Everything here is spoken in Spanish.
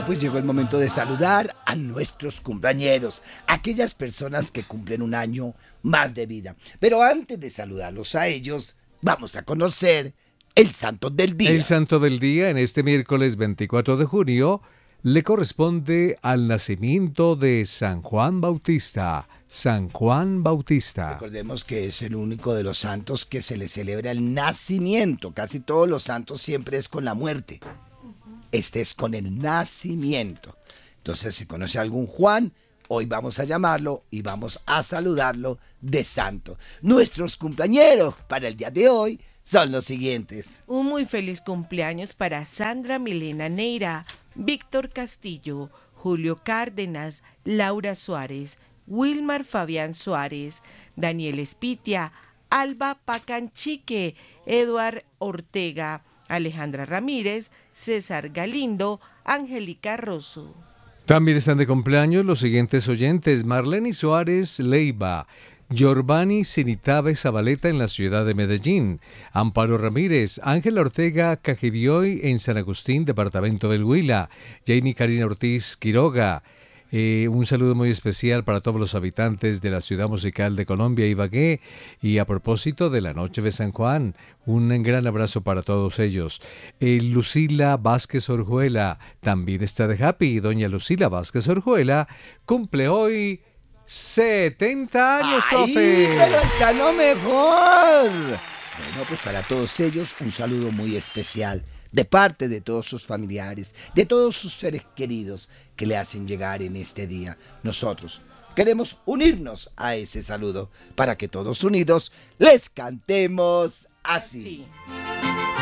pues llegó el momento de saludar a nuestros cumpleañeros, aquellas personas que cumplen un año más de vida. Pero antes de saludarlos a ellos, vamos a conocer el santo del día. El santo del día en este miércoles 24 de junio le corresponde al nacimiento de San Juan Bautista. San Juan Bautista. Recordemos que es el único de los santos que se le celebra el nacimiento. Casi todos los santos siempre es con la muerte. Este es con el nacimiento. Entonces, si conoce a algún Juan, hoy vamos a llamarlo y vamos a saludarlo de santo. Nuestros cumpleañeros para el día de hoy son los siguientes. Un muy feliz cumpleaños para Sandra Milena Neira, Víctor Castillo, Julio Cárdenas, Laura Suárez, Wilmar Fabián Suárez, Daniel Espitia, Alba Pacanchique, Eduard Ortega, Alejandra Ramírez, César Galindo, Angélica Rosso. También están de cumpleaños los siguientes oyentes: Marlene Suárez Leiva, Giovanni Sinitabe Zabaleta en la ciudad de Medellín, Amparo Ramírez, Ángela Ortega Cajibioy en San Agustín, departamento del Huila, Jamie Karina Ortiz Quiroga. Un saludo muy especial para todos los habitantes de la ciudad musical de Colombia, Ibagué. Y a propósito de la noche de San Juan, un gran abrazo para todos ellos. Lucila Vázquez Orjuela también está de happy. Doña Lucila Vázquez Orjuela cumple hoy 70 años, profe. Pero está lo mejor. Bueno, pues para todos ellos un saludo muy especial de parte de todos sus familiares, de todos sus seres queridos que le hacen llegar en este día. Nosotros queremos unirnos a ese saludo para que todos unidos les cantemos así. Sí.